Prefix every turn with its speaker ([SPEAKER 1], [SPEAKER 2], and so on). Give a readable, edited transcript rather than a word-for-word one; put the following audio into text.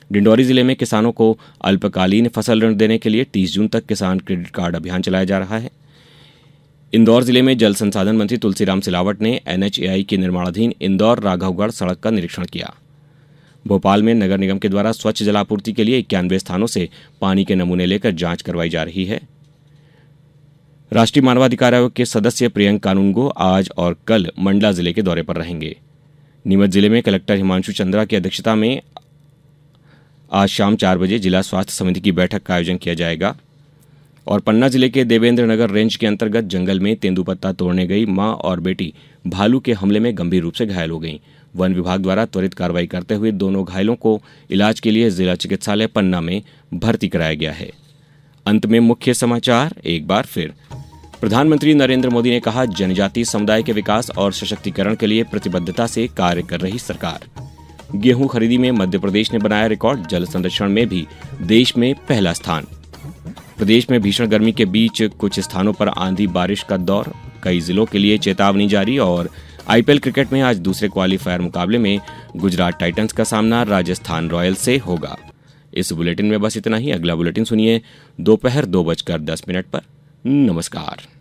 [SPEAKER 1] डिंडौरी जिले में किसानों को अल्पकालीन फसल ऋण देने के लिए 30 जून तक किसान क्रेडिट कार्ड अभियान चलाया जा रहा है। इंदौर जिले में जल संसाधन मंत्री तुलसीराम सिलावट ने NHAI की निर्माणाधीन इंदौर राघवगढ़ सड़क का निरीक्षण किया। भोपाल में नगर निगम के द्वारा स्वच्छ जलापूर्ति के लिए 91 स्थानों से पानी के नमूने लेकर जांच करवाई जा रही है। राष्ट्रीय मानवाधिकार आयोग के सदस्य प्रियंक कानूनगो आज और कल मंडला जिले के दौरे पर रहेंगे। नीमच जिले में कलेक्टर हिमांशु चंद्रा की अध्यक्षता में आज शाम 4 बजे जिला स्वास्थ्य समिति की बैठक का आयोजन किया जाएगा। और पन्ना जिले के देवेंद्र नगर रेंज के अंतर्गत जंगल में तेंदुपत्ता तोड़ने गई मां और बेटी भालू के हमले में गंभीर रूप से घायल हो गईं। वन विभाग द्वारा त्वरित कार्रवाई करते हुए दोनों घायलों को इलाज के लिए जिला चिकित्सालय पन्ना में भर्ती कराया गया है। अंत में मुख्य समाचार एक बार फिर। प्रधानमंत्री नरेंद्र मोदी ने कहा, जनजातीय समुदाय के विकास और सशक्तिकरण के लिए प्रतिबद्धता से कार्य कर रही सरकार। गेहूं खरीदी में मध्य प्रदेश ने बनाया रिकॉर्ड, जल संरक्षण में भी देश में पहला स्थान। प्रदेश में भीषण गर्मी के बीच कुछ स्थानों पर आंधी बारिश का दौर, कई जिलों के लिए चेतावनी जारी। और IPL क्रिकेट में आज दूसरे क्वालीफायर मुकाबले में गुजरात टाइटंस का सामना राजस्थान रॉयल्स से होगा। इस बुलेटिन में बस इतना ही। अगला बुलेटिन सुनिए दोपहर 2:10 पर। नमस्कार।